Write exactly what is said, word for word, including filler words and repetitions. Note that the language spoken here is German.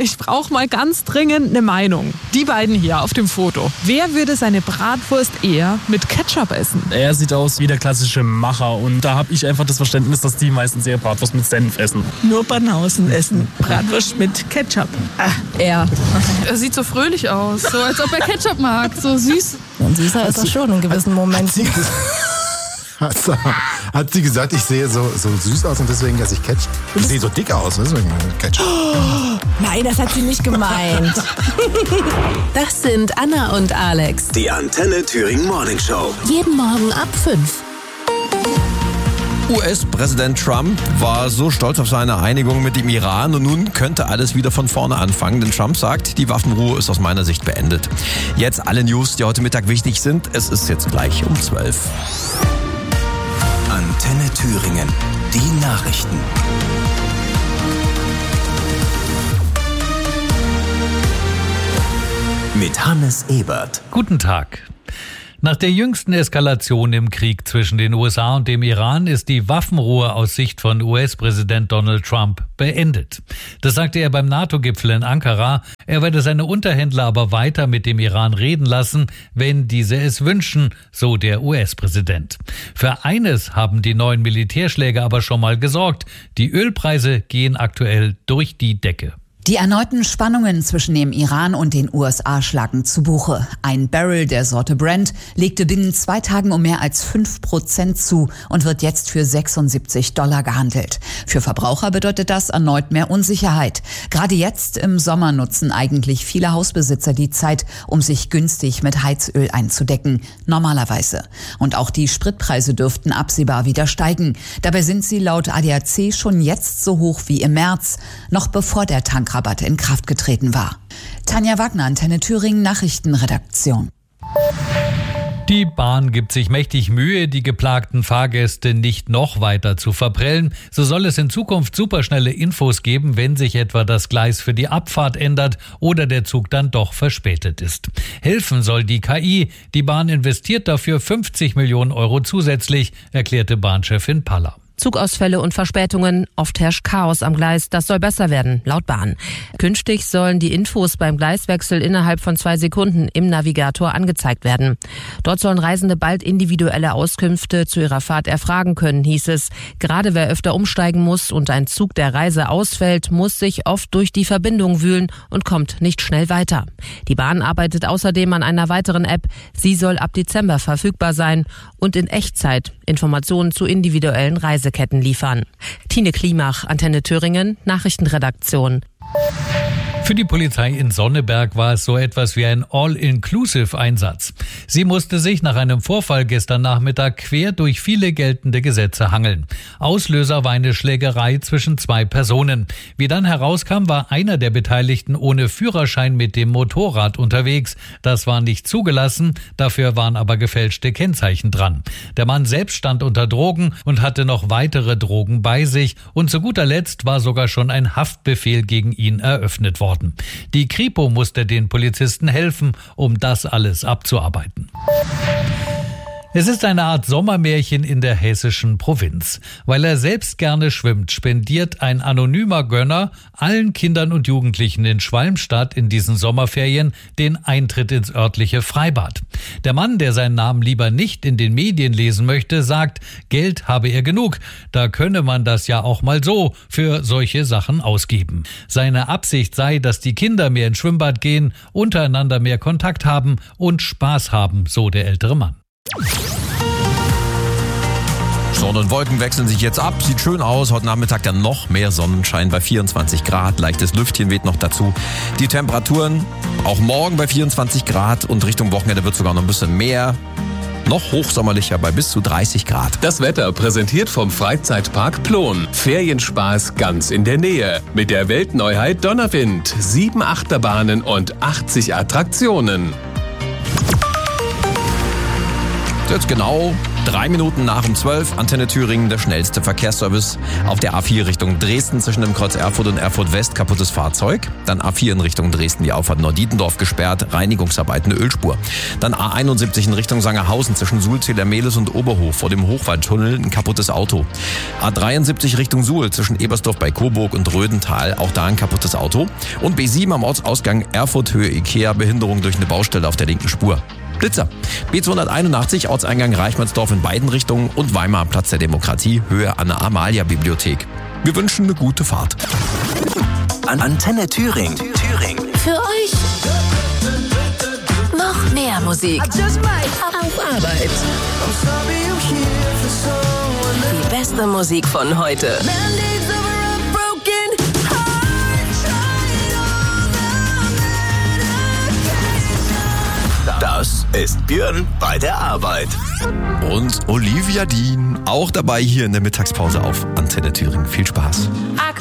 Ich brauche mal ganz dringend eine Meinung. Die beiden hier auf dem Foto. Wer würde seine Bratwurst eher mit Ketchup essen? Er sieht aus wie der klassische Macher und da habe ich einfach das Verständnis, dass die meistens ihre Bratwurst mit Senf essen. Nur Banausen essen Bratwurst mit Ketchup. Ah, er. Er sieht so fröhlich aus, so als ob er Ketchup mag, so süß. Und süßer ist er schon in gewissen Momenten. Hat sie, hat sie gesagt, ich sehe so, so süß aus und deswegen esse ich Ketchup? Ich sehe so dick aus, deswegen Ketchup. Oh, nein, das hat sie nicht gemeint. Das sind Anna und Alex. Die Antenne Thüringen Morning Show. Jeden Morgen ab fünf. U S-Präsident Trump war so stolz auf seine Einigung mit dem Iran und nun könnte alles wieder von vorne anfangen, denn Trump sagt, die Waffenruhe ist aus meiner Sicht beendet. Jetzt alle News, die heute Mittag wichtig sind. Es ist jetzt gleich um zwölf. Antenne Thüringen. Die Nachrichten. Mit Hannes Ebert. Guten Tag. Nach der jüngsten Eskalation im Krieg zwischen den U S A und dem Iran ist die Waffenruhe aus Sicht von U S-Präsident Donald Trump beendet. Das sagte er beim NATO-Gipfel in Ankara. Er werde seine Unterhändler aber weiter mit dem Iran reden lassen, wenn diese es wünschen, so der U S-Präsident. Für eines haben die neuen Militärschläge aber schon mal gesorgt. Die Ölpreise gehen aktuell durch die Decke. Die erneuten Spannungen zwischen dem Iran und den U S A schlagen zu Buche. Ein Barrel der Sorte Brent legte binnen zwei Tagen um mehr als fünf Prozent zu und wird jetzt für sechsundsiebzig Dollar gehandelt. Für Verbraucher bedeutet das erneut mehr Unsicherheit. Gerade jetzt im Sommer nutzen eigentlich viele Hausbesitzer die Zeit, um sich günstig mit Heizöl einzudecken. Normalerweise. Und auch die Spritpreise dürften absehbar wieder steigen. Dabei sind sie laut A D A C schon jetzt so hoch wie im März, noch bevor der Tankrabatt in Kraft getreten war. Tanja Wagner, Antenne Thüringen, Nachrichtenredaktion. Die Bahn gibt sich mächtig Mühe, die geplagten Fahrgäste nicht noch weiter zu verprellen. So soll es in Zukunft superschnelle Infos geben, wenn sich etwa das Gleis für die Abfahrt ändert oder der Zug dann doch verspätet ist. Helfen soll die K I. Die Bahn investiert dafür fünfzig Millionen Euro zusätzlich, erklärte Bahnchefin Paller. Zugausfälle und Verspätungen, oft herrscht Chaos am Gleis. Das soll besser werden, laut Bahn. Künftig sollen die Infos beim Gleiswechsel innerhalb von zwei Sekunden im Navigator angezeigt werden. Dort sollen Reisende bald individuelle Auskünfte zu ihrer Fahrt erfragen können, hieß es. Gerade wer öfter umsteigen muss und ein Zug der Reise ausfällt, muss sich oft durch die Verbindung wühlen und kommt nicht schnell weiter. Die Bahn arbeitet außerdem an einer weiteren App. Sie soll ab Dezember verfügbar sein und in Echtzeit Informationen zu individuellen Reiseketten liefern. Tine Klimach, Antenne Thüringen, Nachrichtenredaktion. Für die Polizei in Sonneberg war es so etwas wie ein All-Inclusive-Einsatz. Sie musste sich nach einem Vorfall gestern Nachmittag quer durch viele geltende Gesetze hangeln. Auslöser war eine Schlägerei zwischen zwei Personen. Wie dann herauskam, war einer der Beteiligten ohne Führerschein mit dem Motorrad unterwegs. Das war nicht zugelassen, dafür waren aber gefälschte Kennzeichen dran. Der Mann selbst stand unter Drogen und hatte noch weitere Drogen bei sich. Und zu guter Letzt war sogar schon ein Haftbefehl gegen ihn eröffnet worden. Die Kripo musste den Polizisten helfen, um das alles abzuarbeiten. Es ist eine Art Sommermärchen in der hessischen Provinz. Weil er selbst gerne schwimmt, spendiert ein anonymer Gönner allen Kindern und Jugendlichen in Schwalmstadt in diesen Sommerferien den Eintritt ins örtliche Freibad. Der Mann, der seinen Namen lieber nicht in den Medien lesen möchte, sagt, Geld habe er genug. Da könne man das ja auch mal so für solche Sachen ausgeben. Seine Absicht sei, dass die Kinder mehr ins Schwimmbad gehen, untereinander mehr Kontakt haben und Spaß haben, so der ältere Mann. Sonne und Wolken wechseln sich jetzt ab. Sieht schön aus. Heute Nachmittag dann noch mehr Sonnenschein bei vierundzwanzig Grad. Leichtes Lüftchen weht noch dazu. Die Temperaturen auch morgen bei vierundzwanzig Grad und Richtung Wochenende wird sogar noch ein bisschen mehr. Noch hochsommerlicher bei bis zu dreißig Grad. Das Wetter präsentiert vom Freizeitpark Plon. Ferienspaß ganz in der Nähe. Mit der Weltneuheit Donnerwind. Sieben Achterbahnen und achtzig Attraktionen. Jetzt genau Drei Minuten nach um zwölf, Antenne Thüringen, der schnellste Verkehrsservice. Auf der A vier Richtung Dresden zwischen dem Kreuz Erfurt und Erfurt West kaputtes Fahrzeug. Dann A vier in Richtung Dresden, die Auffahrt Norddietendorf gesperrt, Reinigungsarbeiten, eine Ölspur. Dann A einundsiebzig in Richtung Sangerhausen zwischen Sulzeder Mehlis und Oberhof vor dem Hochwaldtunnel ein kaputtes Auto. A dreiundsiebzig Richtung Suhl zwischen Ebersdorf bei Coburg und Rödental, auch da ein kaputtes Auto. Und B sieben am Ortsausgang Erfurt Höhe Ikea, Behinderung durch eine Baustelle auf der linken Spur. Blitzer. B zweihunderteinundachtzig, Ortseingang Reichmannsdorf in beiden Richtungen und Weimar Platz der Demokratie, Höhe an der Amalia-Bibliothek. Wir wünschen eine gute Fahrt. An Antenne Thüringen. Thüringen. Für euch noch mehr Musik. Auf Arbeit. Die beste Musik von heute. Das ist Björn bei der Arbeit. Und Olivia Dean, auch dabei hier in der Mittagspause auf Antenne Thüringen. Viel Spaß.